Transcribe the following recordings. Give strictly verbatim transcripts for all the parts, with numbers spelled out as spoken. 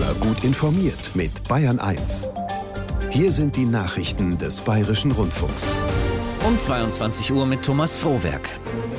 Immer gut informiert mit Bayern eins. Hier sind die Nachrichten des Bayerischen Rundfunks. Um zweiundzwanzig Uhr mit Thomas Frohwerk.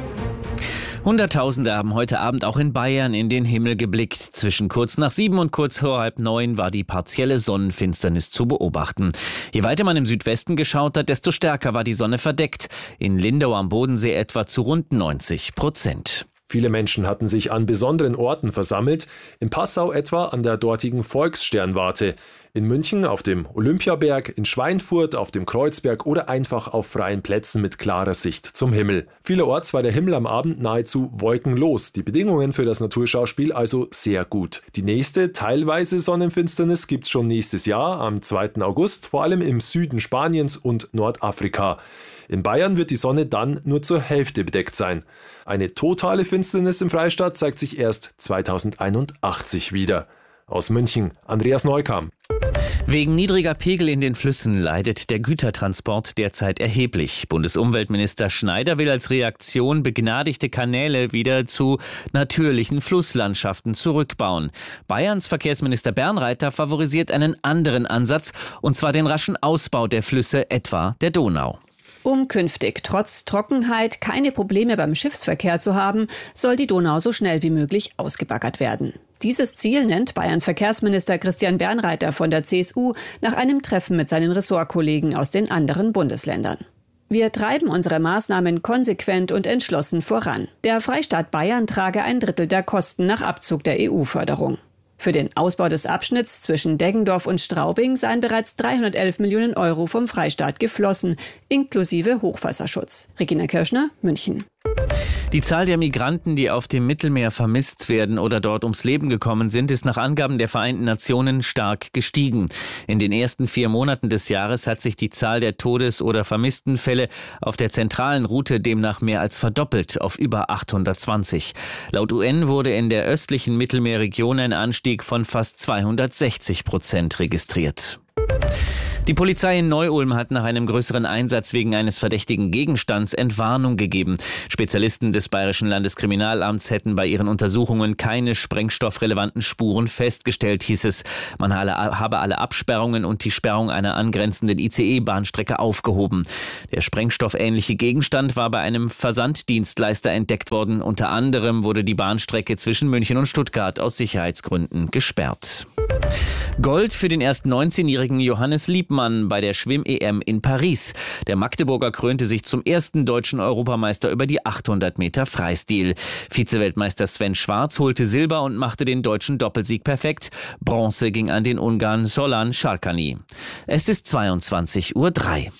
Hunderttausende haben heute Abend auch in Bayern in den Himmel geblickt. Zwischen kurz nach sieben und kurz vor halb neun war die partielle Sonnenfinsternis zu beobachten. Je weiter man im Südwesten geschaut hat, desto stärker war die Sonne verdeckt. In Lindau am Bodensee etwa zu rund neunzig Prozent. Viele Menschen hatten sich an besonderen Orten versammelt, in Passau etwa an der dortigen Volkssternwarte, in München auf dem Olympiaberg, in Schweinfurt auf dem Kreuzberg oder einfach auf freien Plätzen mit klarer Sicht zum Himmel. Vielerorts war der Himmel am Abend nahezu wolkenlos, die Bedingungen für das Naturschauspiel also sehr gut. Die nächste, teilweise Sonnenfinsternis gibt's schon nächstes Jahr, am zweiten August, vor allem im Süden Spaniens und Nordafrika. In Bayern wird die Sonne dann nur zur Hälfte bedeckt sein. Eine totale Finsternis im Freistaat zeigt sich erst zweitausendeinundachtzig wieder. Aus München, Andreas Neukam. Wegen niedriger Pegel in den Flüssen leidet der Gütertransport derzeit erheblich. Bundesumweltminister Schneider will als Reaktion begnadigte Kanäle wieder zu natürlichen Flusslandschaften zurückbauen. Bayerns Verkehrsminister Bernreiter favorisiert einen anderen Ansatz, und zwar den raschen Ausbau der Flüsse, etwa der Donau. Um künftig trotz Trockenheit keine Probleme beim Schiffsverkehr zu haben, soll die Donau so schnell wie möglich ausgebaggert werden. Dieses Ziel nennt Bayerns Verkehrsminister Christian Bernreiter von der C S U nach einem Treffen mit seinen Ressortkollegen aus den anderen Bundesländern. Wir treiben unsere Maßnahmen konsequent und entschlossen voran. Der Freistaat Bayern trage ein Drittel der Kosten nach Abzug der E U-Förderung. Für den Ausbau des Abschnitts zwischen Deggendorf und Straubing seien bereits dreihundertelf Millionen Euro vom Freistaat geflossen, inklusive Hochwasserschutz. Regina Kirschner, München. Die Zahl der Migranten, die auf dem Mittelmeer vermisst werden oder dort ums Leben gekommen sind, ist nach Angaben der Vereinten Nationen stark gestiegen. In den ersten vier Monaten des Jahres hat sich die Zahl der Todes- oder Vermisstenfälle auf der zentralen Route demnach mehr als verdoppelt auf über achthundertzwanzig. Laut U N wurde in der östlichen Mittelmeerregion ein Anstieg von fast zweihundertsechzig Prozent registriert. Die Polizei in Neu-Ulm hat nach einem größeren Einsatz wegen eines verdächtigen Gegenstands Entwarnung gegeben. Spezialisten des Bayerischen Landeskriminalamts hätten bei ihren Untersuchungen keine sprengstoffrelevanten Spuren festgestellt, hieß es. Man habe alle Absperrungen und die Sperrung einer angrenzenden I C E-Bahnstrecke aufgehoben. Der sprengstoffähnliche Gegenstand war bei einem Versanddienstleister entdeckt worden. Unter anderem wurde die Bahnstrecke zwischen München und Stuttgart aus Sicherheitsgründen gesperrt. Gold für den erst neunzehnjährigen Johannes Liebmann bei der Schwimm-E M in Paris. Der Magdeburger krönte sich zum ersten deutschen Europameister über die achthundert Meter Freistil. Vizeweltmeister Sven Schwarz holte Silber und machte den deutschen Doppelsieg perfekt. Bronze ging an den Ungarn Solan Sarkany. Es ist zweiundzwanzig Uhr drei.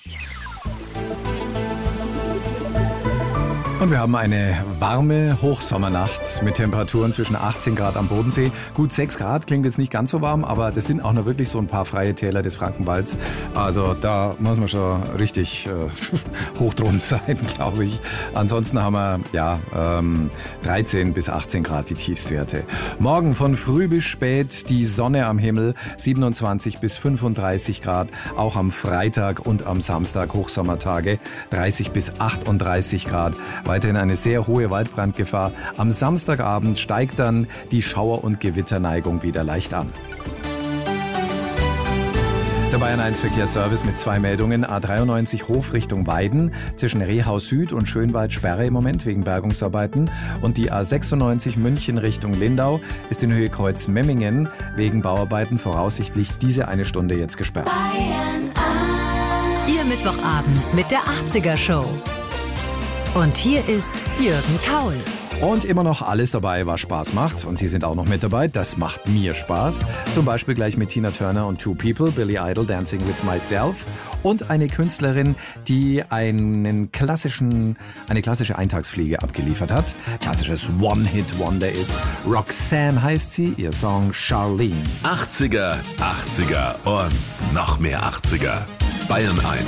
Und wir haben eine warme Hochsommernacht mit Temperaturen zwischen achtzehn Grad am Bodensee. Gut, sechs Grad klingt jetzt nicht ganz so warm, aber das sind auch noch wirklich so ein paar freie Täler des Frankenwalds. Also da muss man schon richtig äh, hoch drum sein, glaube ich. Ansonsten haben wir ja ähm, dreizehn bis achtzehn Grad die Tiefstwerte. Morgen von früh bis spät die Sonne am Himmel, siebenundzwanzig bis fünfunddreißig Grad. Auch am Freitag und am Samstag Hochsommertage, dreißig bis achtunddreißig Grad. Weiterhin eine sehr hohe Waldbrandgefahr. Am Samstagabend steigt dann die Schauer- und Gewitterneigung wieder leicht an. Der Bayern eins Verkehrsservice mit zwei Meldungen. A dreiundneunzig Hof Richtung Weiden, zwischen Rehau Süd und Schönwald Sperre im Moment wegen Bergungsarbeiten. Und die A sechsundneunzig München Richtung Lindau ist in Höhe Kreuz Memmingen wegen Bauarbeiten voraussichtlich diese eine Stunde jetzt gesperrt. Bayern eins. Ihr Mittwochabend mit der achtziger Show. Und hier ist Jürgen Kaul. Und immer noch alles dabei, was Spaß macht. Und Sie sind auch noch mit dabei. Das macht mir Spaß. Zum Beispiel gleich mit Tina Turner und Two People, Billy Idol, Dancing with Myself. Und eine Künstlerin, die einen klassischen, eine klassische Eintagsfliege abgeliefert hat. Klassisches One-Hit-Wonder ist. Roxanne heißt sie, ihr Song Charlene. achtziger, achtziger und noch mehr achtziger. Bayern eins.